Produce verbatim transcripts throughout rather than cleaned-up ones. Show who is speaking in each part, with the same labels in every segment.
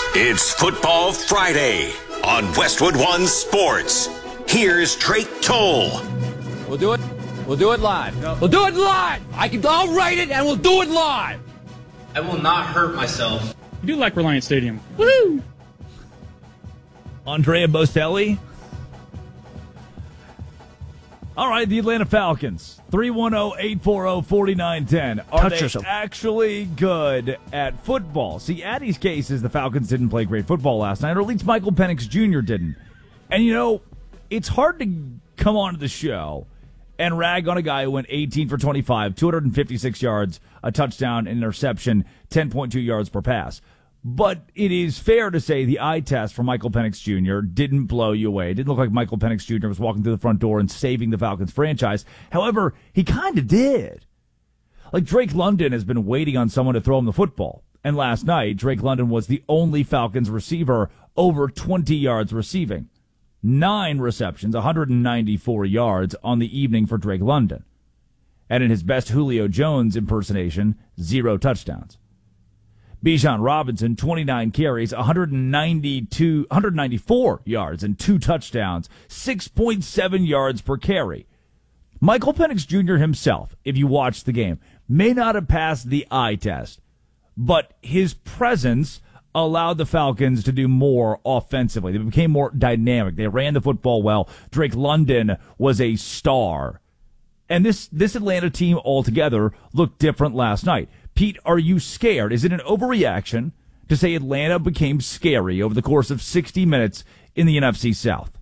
Speaker 1: It's Football Friday on Westwood One Sports. Here's Drake Toll.
Speaker 2: We'll do it. We'll do it live. No. We'll do it live. I can. I'll write it, and we'll do it live.
Speaker 3: I will not hurt myself.
Speaker 4: You do like Reliant Stadium. Woo!
Speaker 5: Andrea Bocelli. All right, the Atlanta Falcons. three one zero, eight four zero, four nine one zero. Are
Speaker 6: Touch
Speaker 5: they
Speaker 6: yourself.
Speaker 5: actually good at football? See, Addie's case is the Falcons didn't play great football last night, or at least Michael Penix Junior didn't. And, you know, it's hard to come onto the show and rag on a guy who went eighteen for twenty-five, two hundred fifty-six yards, a touchdown, an interception, ten point two yards per pass. But it is fair to say the eye test for Michael Penix Junior didn't blow you away. It didn't look like Michael Penix Junior was walking through the front door and saving the Falcons franchise. However, he kind of did. Like, Drake London has been waiting on someone to throw him the football. And last night, Drake London was the only Falcons receiver over twenty yards receiving. Nine receptions, one hundred ninety-four yards on the evening for Drake London. And in his best Julio Jones impersonation, zero touchdowns. Bijan Robinson, twenty-nine carries, one hundred ninety-two, one hundred ninety-four yards and two touchdowns, six point seven yards per carry. Michael Penix Junior himself, if you watch the game, may not have passed the eye test, but his presence allowed the Falcons to do more offensively. They became more dynamic. They ran the football well. Drake London was a star. And this, this Atlanta team altogether looked different last night. Pete, are you scared? Is it an overreaction to say Atlanta became scary over the course of sixty minutes in the N F C South?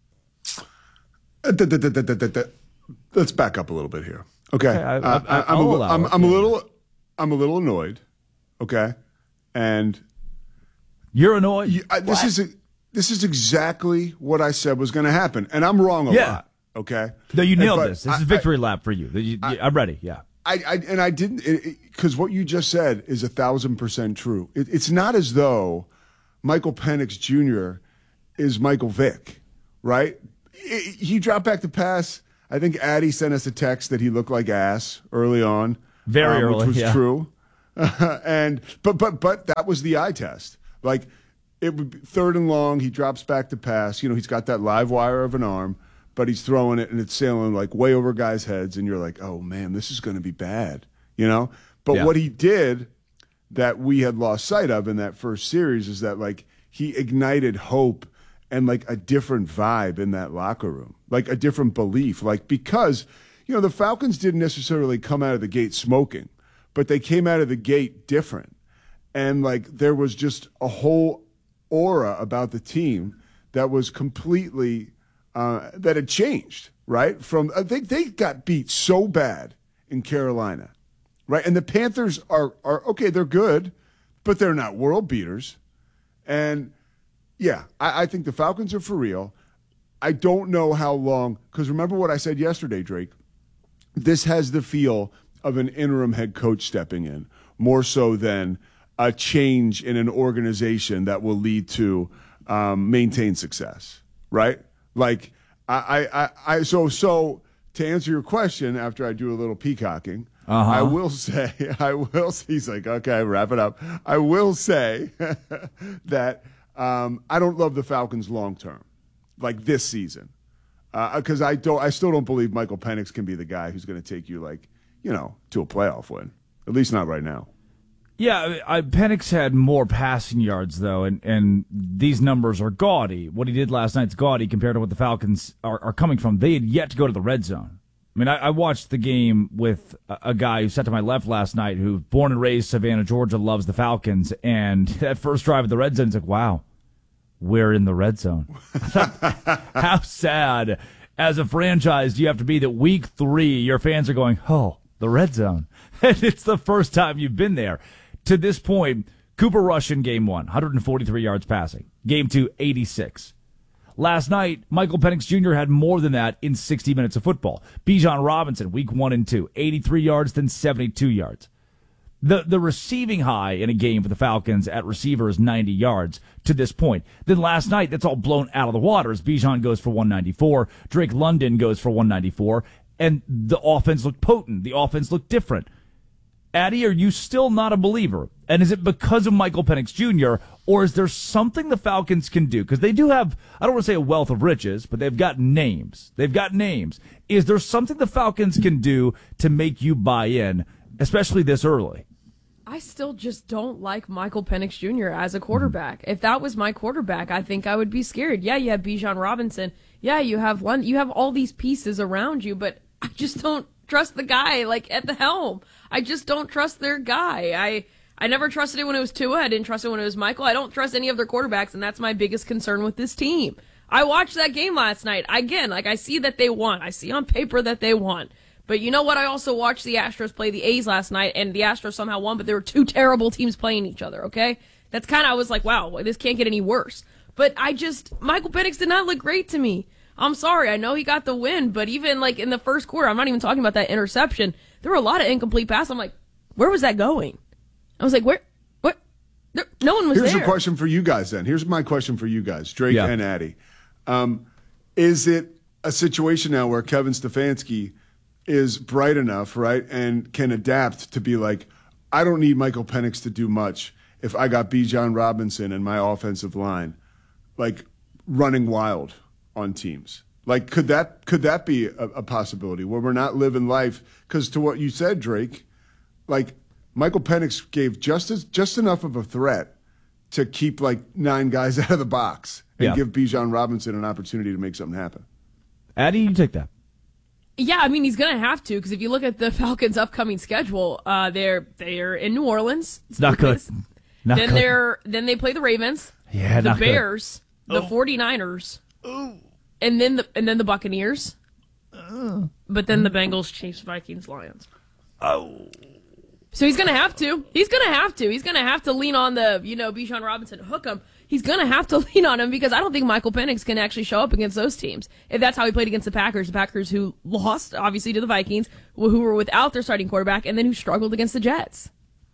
Speaker 7: Let's back up a little bit here. Okay,
Speaker 5: okay I, I,
Speaker 7: uh, I, I'm, a, I'm, I'm a little, I'm a little annoyed. Okay, and
Speaker 5: you're annoyed.
Speaker 7: You, I, this is a, this is exactly what I said was going to happen, and I'm wrong a
Speaker 5: yeah.
Speaker 7: lot. Okay,
Speaker 5: no, you nailed
Speaker 7: and,
Speaker 5: this. This
Speaker 7: I,
Speaker 5: is a victory
Speaker 7: I,
Speaker 5: lap for you. you I, I'm ready. Yeah.
Speaker 7: I, I and I didn't because what you just said is a thousand percent true. It, it's not as though Michael Penix Junior is Michael Vick, right? It, he dropped back to pass. I think Addie sent us a text that he looked like ass early on,
Speaker 5: very
Speaker 7: um,
Speaker 5: early,
Speaker 7: which was
Speaker 5: yeah.
Speaker 7: true. and but but but that was the eye test. Like it would be third and long. He drops back to pass. You know, he's got that live wire of an arm. But he's throwing it, and it's sailing like way over guys' heads, and you're like, oh, man, this is going to be bad, you know? But
Speaker 5: yeah.
Speaker 7: what he did that we had lost sight of in that first series is that, like, he ignited hope and, like, a different vibe in that locker room, like a different belief. Like, because, you know, the Falcons didn't necessarily come out of the gate smoking, but they came out of the gate different. And, like, there was just a whole aura about the team that was completely – Uh, that had changed, right? From I think they got beat so bad in Carolina, right? And the Panthers are are okay, they're good, but they're not world beaters. And yeah, I, I think the Falcons are for real. I don't know how long, because remember what I said yesterday, Drake. This has the feel of an interim head coach stepping in, more so than a change in an organization that will lead to um, maintained success, right? Like, I, I, I, so, so to answer your question, after I do a little peacocking, uh-huh. I will say, I will, he's like, okay, wrap it up. I will say that um, I don't love the Falcons long term, like this season, because uh, I don't, I still don't believe Michael Penix can be the guy who's going to take you, like, you know, to a playoff win. At least not right now.
Speaker 5: Yeah, I, Penix had more passing yards, though, and, and these numbers are gaudy. What he did last night's gaudy compared to what the Falcons are, are coming from. They had yet to go to the red zone. I mean, I, I watched the game with a, a guy who sat to my left last night who, born and raised Savannah, Georgia, loves the Falcons, and that first drive at the red zone, he's like, wow, we're in the red zone. How sad as a franchise do you have to be that week three your fans are going, oh, the red zone. And it's the first time you've been there. To this point, Cooper Rush in game one, one hundred forty-three yards passing. Game two, eighty-six. Last night, Michael Penix Junior had more than that in sixty minutes of football. Bijan Robinson, week one and two, eighty-three yards, then seventy-two yards. The the receiving high in a game for the Falcons at receiver is ninety yards to this point. Then last night, that's all blown out of the water as Bijan goes for one ninety-four, Drake London goes for one ninety-four, and the offense looked potent. The offense looked different. Addy, are you still not a believer? And is it because of Michael Penix Junior, or is there something the Falcons can do? Because they do have, I don't want to say a wealth of riches, but they've got names. They've got names. Is there something the Falcons can do to make you buy in, especially this early?
Speaker 6: I still just don't like Michael Penix Junior as a quarterback. Mm-hmm. If that was my quarterback, I think I would be scared. Yeah, you have Bijan Robinson. Yeah, you have London. You have all these pieces around you, but I just don't trust the guy, like, at the helm. I just don't trust their guy. I I never trusted it when it was Tua. I didn't trust it when it was Michael. I don't trust any of their quarterbacks, and that's my biggest concern with this team. I watched that game last night. Again, like, I see that they won. I see on paper that they won. But you know what? I also watched the Astros play the A's last night, and the Astros somehow won, but there were two terrible teams playing each other, okay? That's kind of, I was like, wow, this can't get any worse. But I just, Michael Penix did not look great to me. I'm sorry. I know he got the win, but even, like, in the first quarter, I'm not even talking about that interception. There were a lot of incomplete passes. I'm like, where was that going? I was like, where? What? There, no one was
Speaker 7: Here's
Speaker 6: there.
Speaker 7: Here's a question for you guys then. Here's my question for you guys, Drake
Speaker 5: yeah.
Speaker 7: and Addy. Um, is it a situation now where Kevin Stefanski is bright enough, right, and can adapt to be like, I don't need Michael Penix to do much if I got Bijan Robinson and my offensive line, like, running wild on teams? Like, could that could that be a, a possibility where we're not living life? Because to what you said, Drake, like, Michael Penix gave just as just enough of a threat to keep, like, nine guys out of the box and
Speaker 5: yeah.
Speaker 7: give Bijan Robinson an opportunity to make something happen.
Speaker 5: Addy, you take that.
Speaker 6: Yeah, I mean, he's going to have to, because if you look at the Falcons' upcoming schedule, uh, they're they're in New Orleans.
Speaker 5: It's not good. Not
Speaker 6: then
Speaker 5: good.
Speaker 6: they're then they play the Ravens,
Speaker 5: yeah,
Speaker 6: the
Speaker 5: not
Speaker 6: Bears,
Speaker 5: good.
Speaker 6: the
Speaker 5: oh.
Speaker 6: 49ers, oh. and then the and then the Buccaneers. Oh. But then the Bengals, Chiefs, Vikings, Lions.
Speaker 5: Oh.
Speaker 6: So he's going to have to. He's going to have to. He's going to have to lean on the, you know, Bijan Robinson, hook him. He's going to have to lean on him because I don't think Michael Penix can actually show up against those teams. If that's how he played against the Packers, the Packers who lost, obviously, to the Vikings, who were without their starting quarterback, and then who struggled against the Jets.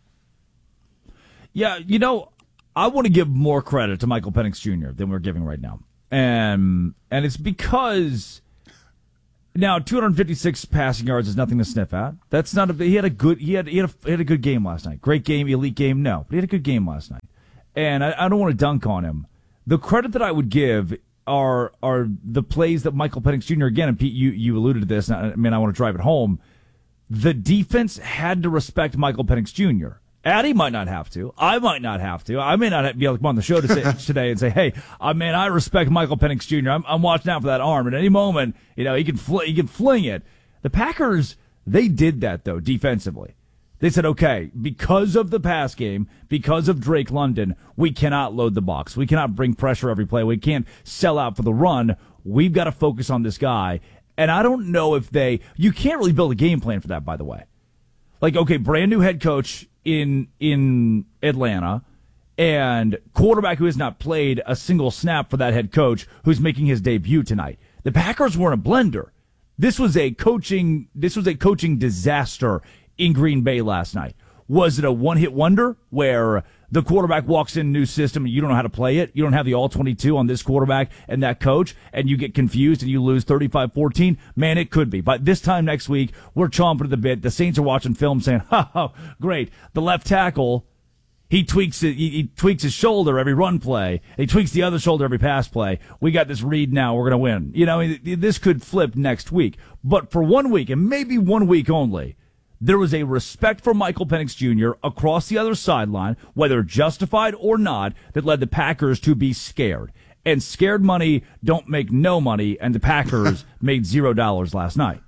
Speaker 5: Yeah, you know, I want to give more credit to Michael Penix Junior than we're giving right now. And, and it's because... Now, two hundred fifty-six passing yards is nothing to sniff at. That's not a. He had a good. He had. He had a, he had a good game last night. Great game, elite game. No, but he had a good game last night. And I, I don't want to dunk on him. The credit that I would give are are the plays that Michael Penix Junior Again, and Pete, you you alluded to this. And I, I mean, I want to drive it home. The defense had to respect Michael Penix Junior Addy might not have to. I might not have to. I may not be able to come on the show to say, today and say, hey, I mean, I respect Michael Penix Junior I'm, I'm watching out for that arm. At any moment, you know, he can, fl- he can fling it. The Packers, they did that, though, defensively. They said, okay, because of the pass game, because of Drake London, we cannot load the box. We cannot bring pressure every play. We can't sell out for the run. We've got to focus on this guy. And I don't know if they, you can't really build a game plan for that, by the way. Like, okay, brand new head coach in in Atlanta, and quarterback who has not played a single snap for that head coach who's making his debut tonight. The Packers were in a blender. This was a coaching this was a coaching disaster in Green Bay last night. Was it a one-hit wonder where the quarterback walks in a new system and you don't know how to play it? You don't have the all twenty-two on this quarterback and that coach, and you get confused and you lose thirty-five fourteen? Man, it could be. But this time next week, we're chomping at the bit. The Saints are watching film saying, ha, ha, great. The left tackle, he tweaks it, he, he tweaks his shoulder every run play. He tweaks the other shoulder every pass play. We got this read now. We're going to win. You know, this could flip next week. But for one week, and maybe one week only, there was a respect for Michael Penix Junior across the other sideline, whether justified or not, that led the Packers to be scared. And scared money don't make no money, and the Packers made zero dollars last night.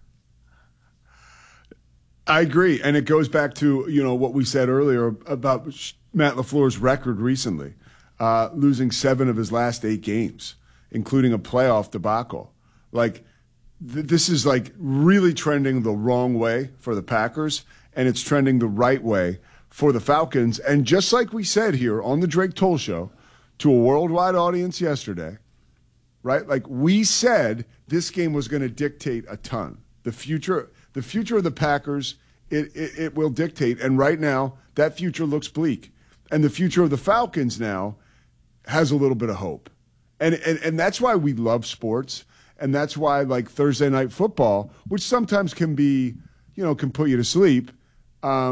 Speaker 7: I agree, and it goes back to, you know, what we said earlier about Matt LaFleur's record recently, uh, losing seven of his last eight games, including a playoff debacle. Like, this is like really trending the wrong way for the Packers, and it's trending the right way for the Falcons. And just like we said here on the Drake Toll Show to a worldwide audience yesterday, right? Like we said, this game was going to dictate a ton. The future, the future of the Packers, it, it, it will dictate. And right now, that future looks bleak. And the future of the Falcons now has a little bit of hope. And and, and that's why we love sports. And that's why, like, Thursday Night Football, which sometimes can be, you know, can put you to sleep, um,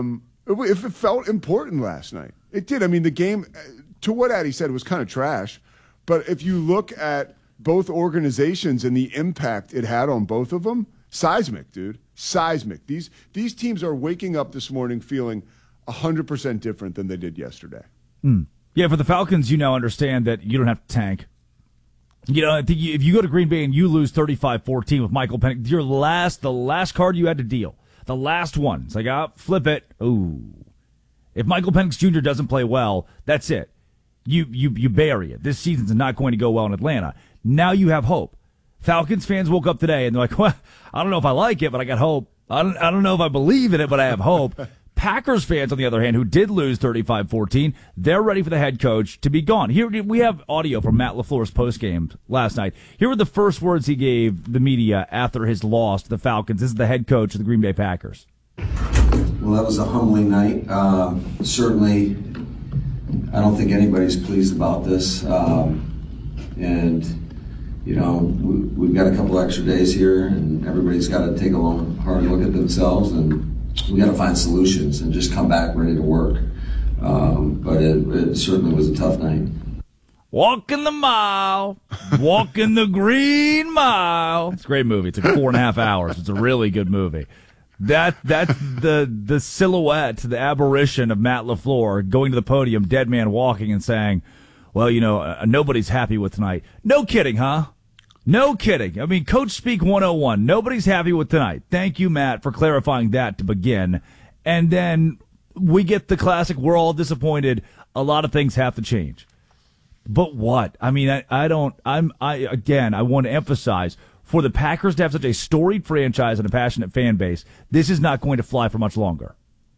Speaker 7: If it felt important last night. It did. I mean, the game, to what Addy said, was kind of trash. But if you look at both organizations and the impact it had on both of them, seismic, dude. Seismic. These these teams are waking up this morning feeling one hundred percent different than they did yesterday.
Speaker 5: Mm. Yeah, for the Falcons, you now understand that you don't have to tank. You know, I think if you go to Green Bay and you lose thirty-five fourteen with Michael Penix, your last, the last card you had to deal, the last one. It's like, ah, flip it. Ooh. If Michael Penix Junior doesn't play well, that's it. You, you, you bury it. This season's not going to go well in Atlanta. Now you have hope. Falcons fans woke up today and they're like, well, I don't know if I like it, but I got hope. I don't, I don't know if I believe in it, but I have hope. Packers fans, on the other hand, who did lose thirty-five fourteen, they're ready for the head coach to be gone. Here we have audio from Matt LaFleur's postgame last night. Here were the first words he gave the media after his loss to the Falcons. This is the head coach of the Green Bay Packers.
Speaker 8: Well, that was a humbling night. Um, certainly, I don't think anybody's pleased about this. Um, and, you know, we, we've got a couple extra days here, and everybody's got to take a long, hard look at themselves, and we got to find solutions and just come back ready to work. Um, but it, it certainly was a tough night.
Speaker 5: Walking the mile, walking the green mile. It's a great movie. It's like four and a half hours. It's a really good movie. That that's the the silhouette, the apparition of Matt LaFleur going to the podium, dead man walking, and saying, "Well, you know, uh, nobody's happy with tonight." No kidding, huh? No kidding. I mean, Coach Speak one oh one. Nobody's happy with tonight. Thank you, Matt, for clarifying that to begin. And then we get the classic, we're all disappointed. A lot of things have to change. But what? I mean, I, I don't, I'm, I, again, I want to emphasize, for the Packers to have such a storied franchise and a passionate fan base, this is not going to fly for much longer.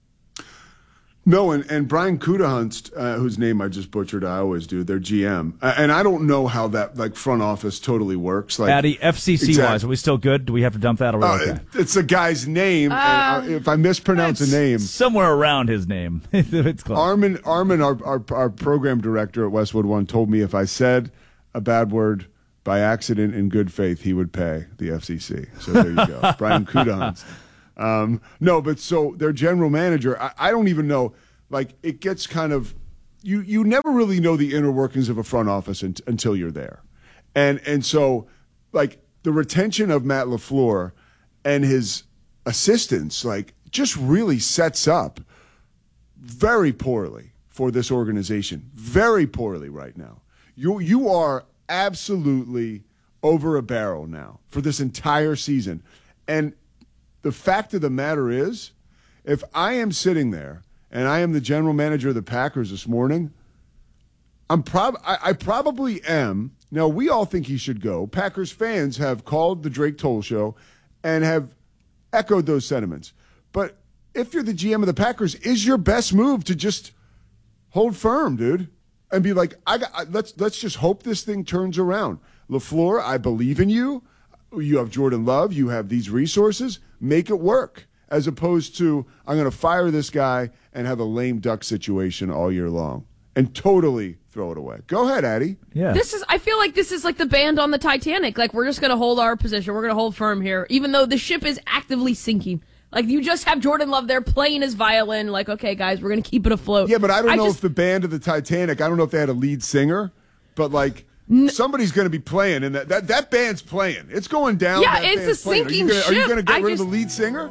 Speaker 7: No, and, and Brian Kudahunst, uh, whose name I just butchered, I always do, their G M. Uh, and I don't know how that like front office totally works. Like,
Speaker 5: Addy, F C C-wise, exactly. Are we still good? Do we have to dump that? Or
Speaker 7: uh,
Speaker 5: okay?
Speaker 7: It's a guy's name.
Speaker 6: Uh,
Speaker 7: and if I mispronounce a name.
Speaker 5: Somewhere around his name. It's close.
Speaker 7: Armin, Armin our, our, our program director at Westwood One, told me if I said a bad word by accident in good faith, he would pay the F C C. So there you go. Brian Kudahunst. Um, no, but so their general manager, I, I don't even know. Like, it gets kind of, you you never really know the inner workings of a front office in, until you're there. And and so, like, the retention of Matt LaFleur and his assistants, like, just really sets up very poorly for this organization. Very poorly right now. You You are absolutely over a barrel now for this entire season. And the fact of the matter is, if I am sitting there and I am the general manager of the Packers this morning, I'm prob- I, I probably am. Now, we all think he should go. Packers fans have called the Drake Toll Show and have echoed those sentiments. But if you're the G M of the Packers, is your best move to just hold firm, dude, and be like, I got, I, let's let's just hope this thing turns around. LaFleur, I believe in you. You have Jordan Love. You have these resources. Make it work. As opposed to, I'm going to fire this guy and have a lame duck situation all year long and totally throw it away. Go ahead, Addy.
Speaker 5: Yeah.
Speaker 6: This is, I feel like this is like the band on the Titanic. Like, we're just going to hold our position. We're going to hold firm here, even though the ship is actively sinking. Like, you just have Jordan Love there playing his violin. Like, okay, guys, we're going to keep it afloat.
Speaker 7: Yeah, but I don't
Speaker 6: I
Speaker 7: know
Speaker 6: just,
Speaker 7: if the band of the Titanic, I don't know if they had a lead singer, but like, n- somebody's going to be playing, and that, that, that band's playing. It's going down.
Speaker 6: Yeah,
Speaker 7: that
Speaker 6: it's a
Speaker 7: playing.
Speaker 6: sinking
Speaker 7: Are you gonna,
Speaker 6: ship.
Speaker 7: Are you going to get
Speaker 6: I
Speaker 7: rid
Speaker 6: just,
Speaker 7: of the lead singer?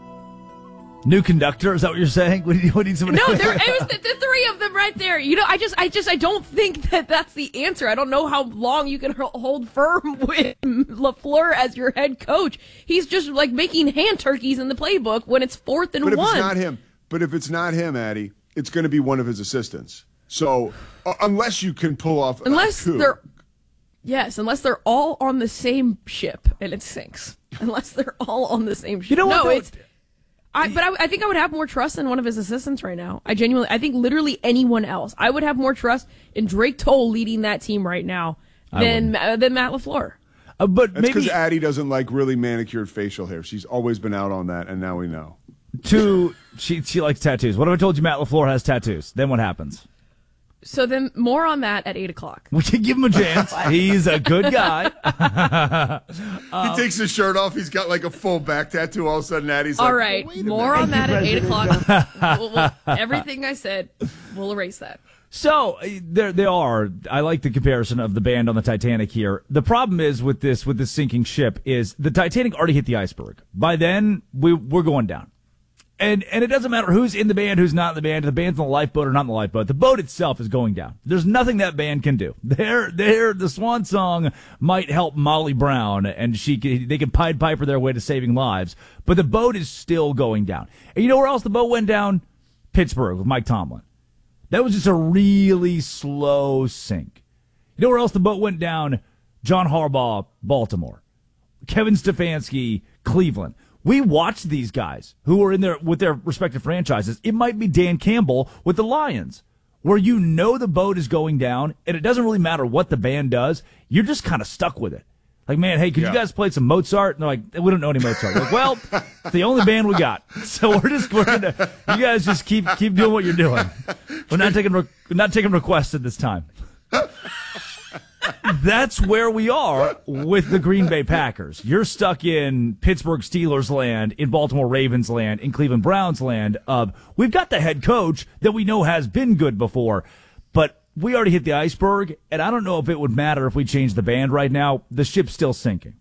Speaker 5: New conductor? Is that what you're saying? What do you, what do you, somebody
Speaker 6: no, there, it was the, the three of them right there. You know, I just, I just, I don't think that that's the answer. I don't know how long you can hold firm with LaFleur as your head coach. He's just like making hand turkeys in the playbook when it's fourth and
Speaker 7: but
Speaker 6: one.
Speaker 7: But if it's not him, but if it's not him, Addy, it's going to be one of his assistants. So uh, unless you can pull off,
Speaker 6: unless
Speaker 7: uh,
Speaker 6: they're, yes, unless they're all on the same ship and it sinks. Unless they're all on the same ship.
Speaker 5: You know what?
Speaker 6: No,
Speaker 5: though?
Speaker 6: it's. I, but I, I think I would have more trust in one of his assistants right now. I genuinely, I think literally anyone else. I would have more trust in Drake Toll leading that team right now than uh, than Matt LaFleur.
Speaker 5: Uh, but
Speaker 7: That's because
Speaker 5: maybe
Speaker 7: Addie doesn't like really manicured facial hair. She's always been out on that, and now we know.
Speaker 5: two, she she likes tattoos. What if I told you Matt LaFleur has tattoos? Then what happens?
Speaker 6: So then more on that at eight o'clock.
Speaker 5: We can give him a chance. He's a good guy.
Speaker 7: he takes his shirt off. He's got like a full back tattoo. All of a sudden, Addie's
Speaker 6: all
Speaker 7: like,
Speaker 6: right,
Speaker 7: oh,
Speaker 6: more on that at eight o'clock. we'll, we'll, everything I said, we'll erase that.
Speaker 5: So uh, there, they are. I like the comparison of the band on the Titanic here. The problem is with this, with this sinking ship, is the Titanic already hit the iceberg. By then, we we're going down. And and it doesn't matter who's in the band, who's not in the band, if the band's in the lifeboat or not in the lifeboat. The boat itself is going down. There's nothing that band can do. They're, they're, the Swan Song might help Molly Brown, and she they can Pied Piper their way to saving lives, but the boat is still going down. And you know where else the boat went down? Pittsburgh with Mike Tomlin. That was just a really slow sink. You know where else the boat went down? John Harbaugh, Baltimore. Kevin Stefanski, Cleveland. We watched these guys who were in there with their respective franchises. It might be Dan Campbell with the Lions, where you know the boat is going down, and it doesn't really matter what the band does. You're just kind of stuck with it. Like, man, hey, could yeah. you guys play some Mozart? And they're like, we don't know any Mozart. Like, well, it's the only band we got, so we're just we're gonna. You guys just keep keep doing what you're doing. We're not taking re- we're not taking requests at this time. That's where we are with the Green Bay Packers. You're stuck in Pittsburgh Steelers land, in Baltimore Ravens land, in Cleveland Browns land of, we've got the head coach that we know has been good before, but we already hit the iceberg, and I don't know if it would matter if we change the band right now. The ship's still sinking.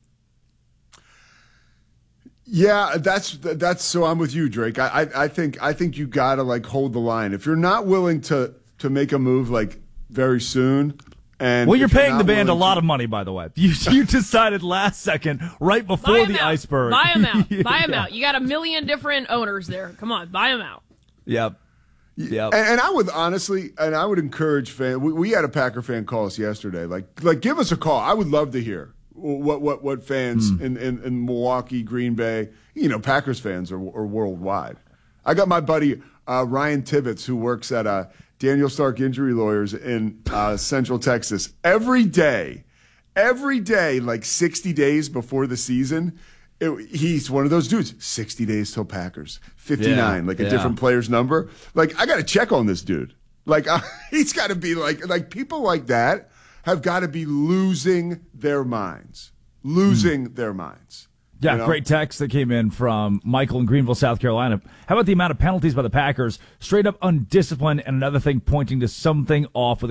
Speaker 7: Yeah, that's that's so I'm with you, Drake. I I, I think I think you gotta like hold the line. If you're not willing to to make a move like very soon. And
Speaker 5: well, you're paying the band a
Speaker 7: to...
Speaker 5: lot of money, by the way. You you decided last second, right before the
Speaker 6: out.
Speaker 5: iceberg.
Speaker 6: Buy them out. Buy them
Speaker 5: yeah.
Speaker 6: out. You got a million different owners there. Come on, buy them out.
Speaker 5: Yep. Yep.
Speaker 7: And, and I would honestly, and I would encourage fans. We, we had a Packer fan call us yesterday. Like, like give us a call. I would love to hear what what what fans mm. in, in, in Milwaukee, Green Bay, you know, Packers fans are, are worldwide. I got my buddy uh, Ryan Tibbetts, who works at a Daniel Stark Injury Lawyers in uh, Central Texas. Every day, every day, like sixty days before the season, it, he's one of those dudes. sixty days till Packers. fifty-nine, yeah, like a yeah. different player's number. Like, I got to check on this dude. Like, uh, he's got to be like, like people like that have got to be losing their minds. Losing mm. their minds.
Speaker 5: Yeah,
Speaker 7: you know?
Speaker 5: Great text that came in from Michael in Greenville, South Carolina. How about the amount of penalties by the Packers? Straight up undisciplined, and another thing pointing to something off with